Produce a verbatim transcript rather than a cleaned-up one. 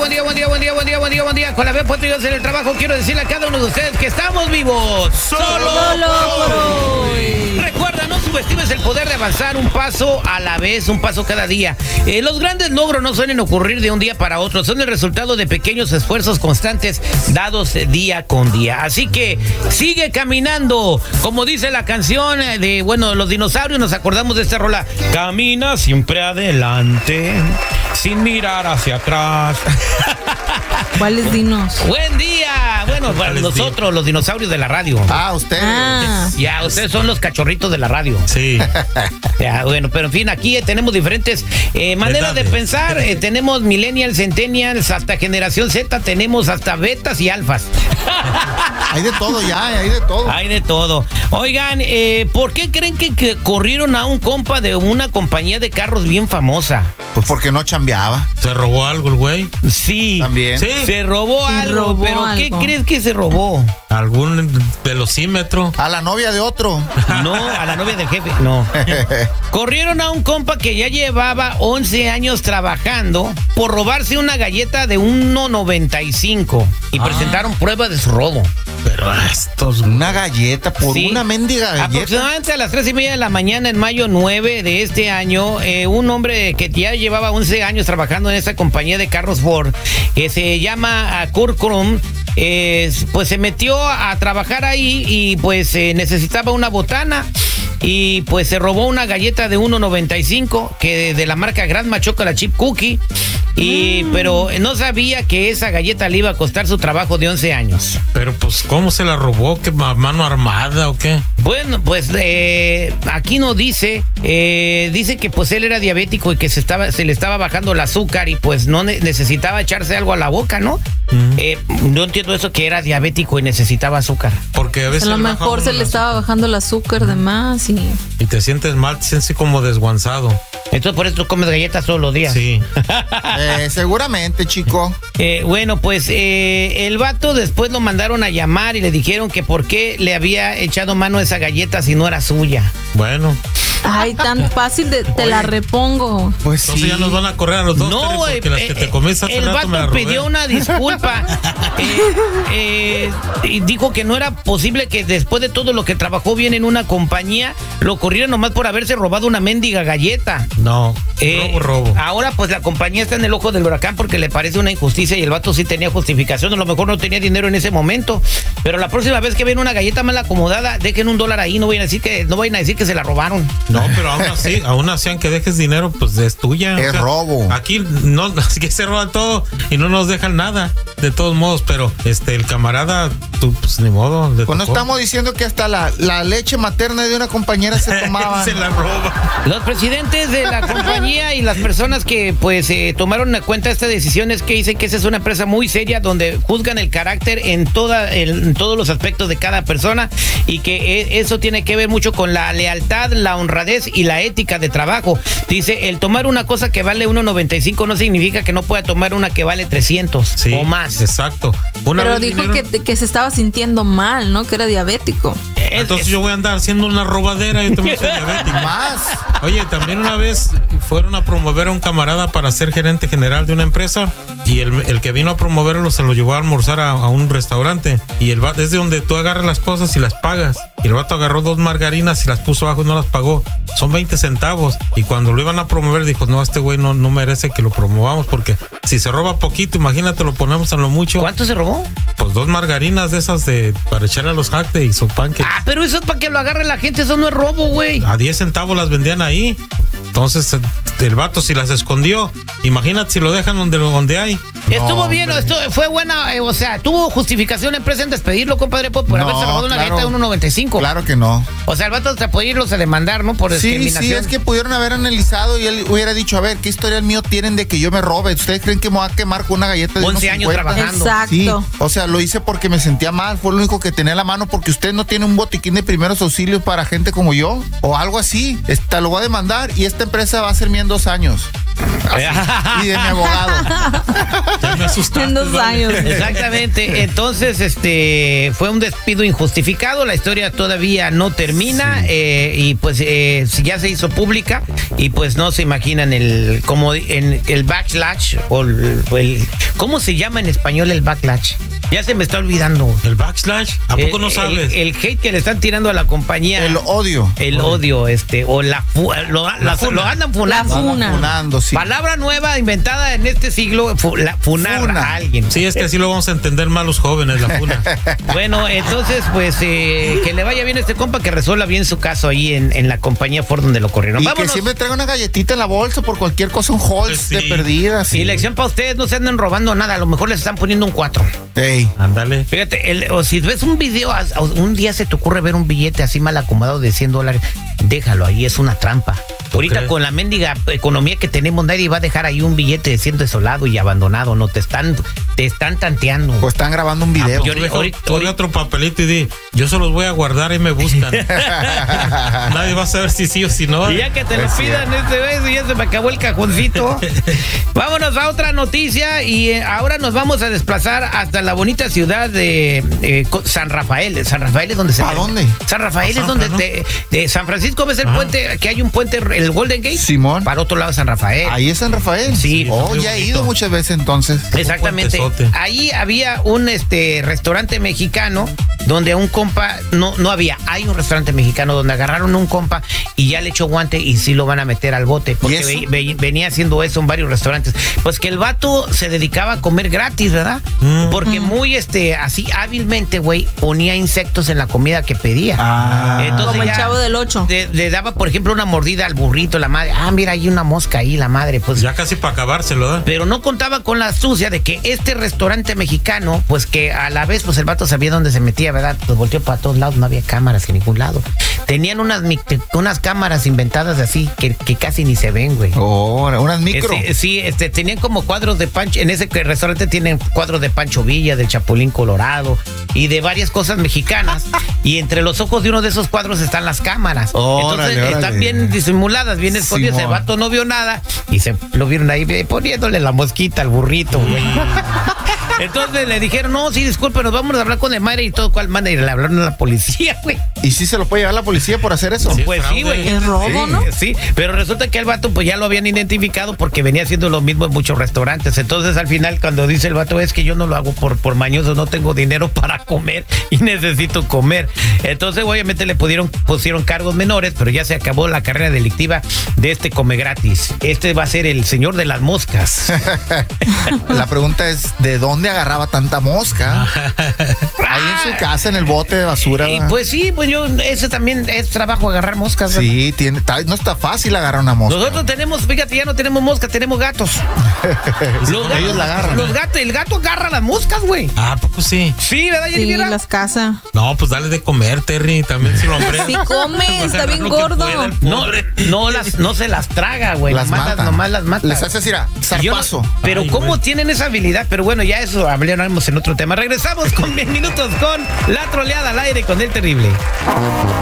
buen día, buen día, buen día, buen día, buen día, buen día. Con la vez patriotas en el trabajo, quiero decirle a cada uno de ustedes que estamos vivos. Solo, Solo por hoy. Recuerda, no subestimes el poder de avanzar un paso a la vez, un paso cada día. Eh, los grandes logros no suelen ocurrir de un día para otro, son el resultado de pequeños esfuerzos constantes dados día con día. Así que sigue caminando, como dice la canción de, bueno, los dinosaurios, nos acordamos de esta rola. Camina siempre adelante, sin mirar hacia atrás. ¿Cuáles dinos? Buen día. Bueno, para nosotros, los dinosaurios de la radio. Ah, ustedes. Ah. Ya, ustedes son los cachorritos de la radio. Sí. Ya, bueno, pero en fin, aquí eh, tenemos diferentes eh, maneras de pensar. Eh, tenemos millennials, centennials, hasta generación Z, tenemos hasta betas y alfas. Hay de todo ya, hay de todo. Hay de todo. Oigan, eh, ¿por qué creen que, que corrieron a un compa de una compañía de carros bien famosa? Pues porque no chambeaba. ¿Se robó algo el güey? Sí. También. ¿Sí? Se robó se algo, robó pero algo. ¿qué crees que se robó? ¿Algún velocímetro? A la novia de otro. No, a la novia del jefe, no. Corrieron a un compa que ya llevaba once años trabajando por robarse una galleta de uno noventa y cinco y ah. presentaron pruebas de su robo. Pero esto es una galleta por sí. una mendiga galleta. Aproximadamente a las tres y media de la mañana, en mayo nueve de este año, eh, un hombre que ya llevaba once años trabajando en esa compañía de carros Ford, que se llama Kurt Krum, eh, pues se metió a trabajar ahí y pues eh, necesitaba una botana. Y pues se robó una galleta de uno noventa y cinco que de, de la marca Grandma Chocolate Chip Cookie. Y mm. pero no sabía que esa galleta le iba a costar su trabajo de once años. Pero pues, ¿cómo se la robó? ¿Qué mano armada o qué? Bueno, pues eh, aquí no dice, eh, dice que pues él era diabético y que se estaba, se le estaba bajando el azúcar y pues no ne- necesitaba echarse algo a la boca, ¿no? Mm. Eh, no entiendo eso, que era diabético y necesitaba azúcar. Porque a veces a lo mejor se le estaba bajando el azúcar de más y... Y te sientes mal, te sientes como desguanzado. Entonces por eso tú comes galletas todos los días. Sí. eh, seguramente, chico. Eh, bueno, pues eh, el vato después lo mandaron a llamar y le dijeron que por qué le había echado mano a esa galleta si no era suya. Bueno. Ay, tan fácil, de, te Oye, la repongo. Pues Entonces sí. ya nos van a correr a los dos. No, porque eh, las que te comiste hace el rato vato me la pidió una disculpa. eh, eh, y dijo que no era posible que después de todo lo que trabajó bien en una compañía, lo corrieran nomás por haberse robado una mendiga galleta. No, eh, robo, robo. Ahora pues la compañía está en el ojo del huracán porque le parece una injusticia y el vato sí tenía justificación. A lo mejor no tenía dinero en ese momento, pero la próxima vez que ven una galleta mal acomodada, dejen un dólar ahí, no vayan a decir que, no vayan a decir que se la robaron. No, pero aún así, aún así, aunque dejes dinero, pues es tuya. Es o sea, robo. Aquí no, así que se roban todo y no nos dejan nada, de todos modos, pero este, el camarada, tú, pues ni modo. Pues no estamos diciendo que hasta la, la leche materna de una compañera se tomaba. Se la roba. Los presidentes de la compañía y las personas que pues eh, tomaron en cuenta esta decisión es que dicen que esa es una empresa muy seria donde juzgan el carácter en, toda, el, en todos los aspectos de cada persona y que eh, eso tiene que ver mucho con la lealtad, la honradez y la ética de trabajo. Dice, el tomar una cosa que vale uno noventa y cinco no significa que no pueda tomar una que vale trescientos sí, o más. Exacto. Una Pero dijo vinieron... que, que se estaba sintiendo mal, ¿no? Que era diabético. Es, Entonces es... yo voy a andar haciendo una robadera y yo también soy diabético. Más. Oye, también una vez fueron a promover a un camarada para ser gerente general de una empresa y el, el que vino a promoverlo se lo llevó a almorzar a, a un restaurante y el vato es de donde tú agarras las cosas y las pagas. Y el vato agarró dos margarinas y las puso abajo y no las pagó. Son veinte centavos. Y cuando lo iban a promover dijo, no, este güey no, no merece que lo promovamos porque si se roba poquito, imagínate, lo ponemos a lo mucho. ¿Cuánto se robó? Pues dos margarinas de esas de para echarle a los hack y su pancakes. Ah, pero eso es para que lo agarre la gente, eso no es robo, güey. A diez centavos las vendían ahí. Entonces el vato si las escondió, imagínate si lo dejan donde, donde hay. Estuvo no, bien, esto fue buena, eh, o sea, tuvo justificación la empresa en despedirlo, compadre, por, por no, haberse robado una claro, galleta de uno noventa y cinco. Claro que no. O sea, el vato hasta puede irlos a demandar, ¿no? Por discriminación. Sí, sí, es que pudieron haber analizado y él hubiera dicho, a ver, ¿qué historial mío tienen de que yo me robe? ¿Ustedes creen que me va a quemar con una galleta de once años trabajando? Exacto. Sí, o sea, lo hice porque me sentía mal, fue lo único que tenía en la mano, porque usted no tiene un botiquín de primeros auxilios para gente como yo, o algo así. Esta, lo voy a demandar y esta empresa va a ser mía en dos años. Así, y de mi abogado. Ya me asustaste, En dos vale. años. Exactamente. Entonces, este fue un despido injustificado. La historia todavía no termina, eh, y pues eh, ya se hizo pública y pues no se imaginan el como en el backlash o el, o el ¿cómo se llama en español el backlash? Ya se me está olvidando. El backslash, ¿a poco El- no sabes? El, el hate que le están tirando a la compañía. El odio. El odio, este, o la, fu- lo, la- funa. lo andan La funando. funa. Funando, sí. Palabra nueva inventada en este siglo, fu- la- funar Funa. a alguien. Sí, es que así lo vamos a entender más los jóvenes, la funa. Bueno, entonces, pues, eh, que le vaya bien a este compa, que resuelva bien su caso ahí en, en la compañía Ford donde lo corrieron. Y Vámonos. que siempre traiga una galletita en la bolsa por cualquier cosa, un Halls Sí. de perdidas. Y lección para ustedes, no se anden robando nada, a lo mejor les están poniendo un cuatro. Ey. Ándale. Fíjate, el- o si ves un video, as- o un día se te ocurre ver un billete así mal acomodado de cien dólares, déjalo ahí, es una trampa. Ahorita crees? con la mendiga economía que tenemos, nadie va a dejar ahí un billete de cien desolado y abandonado, no, te están, te están tanteando. Pues están grabando un video. yo- Tú deja- ahorita- tú deja otro papelito y di, yo se los voy a guardar y me buscan. Nadie va a saber si sí o si no. Y ya que te lo Es pidan este vez, ya se me acabó el cajoncito. Vámonos a otra noticia y eh, ahora nos vamos a desplazar hasta la bonita ciudad de eh, Co- San Rafael. San Rafael es donde se... ¿A dónde? San Rafael A es donde... San Fra- te- de San Francisco ves el Ajá. puente, que hay un puente, el Golden Gate. Simón. Para otro lado de San Rafael. Ahí es San Rafael. Sí. Oh, Muy ya he bonito. ido muchas veces entonces. Exactamente. puentezote. Ahí había un este restaurante mexicano donde un compa, no, no había, hay un restaurante mexicano donde agarraron un compa y ya le echó guante y sí lo van a meter al bote. Porque eso? ve- ve- venía haciendo eso en varios restaurantes. Pues que el vato se dedicaba a comer gratis, ¿verdad? Mm. Porque muy este, así hábilmente, güey, ponía insectos en la comida que pedía. Ah. Como el ya Chavo del Ocho. Le, le daba, por ejemplo, una mordida al burrito, la madre. Ah, mira, hay una mosca ahí, la madre. Pues Ya casi para acabárselo, ¿eh? pero no contaba con la astucia de que este restaurante mexicano, pues que a la vez, pues el vato sabía dónde se metía, ¿verdad? Pues volteó para todos lados, no había cámaras en ningún lado. Tenían unas, mic- unas cámaras inventadas así que, que casi ni se ven, güey. Oh, unas micro. Este, sí, este, tenían como cuadros de Pancho, en ese que- restaurante tienen cuadros de Pancho Villa, del Chapulín Colorado y de varias cosas mexicanas. Y entre los ojos de uno de esos cuadros están las cámaras. Órale, Entonces órale. están bien disimuladas, bien escondidas. El Simón. vato no vio nada y se lo vieron ahí eh, poniéndole la mosquita al burrito, güey. Entonces le dijeron, no, sí, disculpe, nos vamos a hablar con el madre y todo. ¿Cuál madre? Y le hablaron a la policía, güey. ¿Y si se lo puede llevar la policía por hacer eso? Sí. Pues sí, güey. Es robo, Sí, ¿no? Sí, pero resulta que el vato pues ya lo habían identificado porque venía haciendo lo mismo en muchos restaurantes. Entonces al final cuando dice el vato es que yo no lo hago por, por mañoso, no tengo dinero para comer y necesito comer. Entonces obviamente le pudieron, pusieron cargos menores, pero ya se acabó la carrera delictiva de este come gratis. Este va a ser el señor de las moscas. La pregunta es, ¿de dónde agarraba tanta mosca? Ahí en su casa, en el bote de basura. Y ¿va? pues sí, pues yo, ese también es trabajo agarrar moscas. ¿verdad? Sí, tiene, ta- no está fácil agarrar una mosca. Nosotros tenemos, fíjate, ya no tenemos moscas, tenemos gatos. Los gatos, Ellos la agarran. Los gatos, el gato agarra las moscas, güey. Ah, pues sí. Sí, ¿verdad, Sí, Jennifer? las casas. No, pues dale de comer, Terry. También si lo hombre. Sí come, está bien Lo que gordo. pueda, el No, pobre. no, las, no se las traga, güey. Las nomás, las, mata. nomás las mata. Les hace así, a Yo no- zarpazo. pero Ay, ¿cómo güey. tienen esa habilidad? Pero bueno, ya eso hablaremos en otro tema. Regresamos con diez minutos con La Troleada al Aire con El Terrible.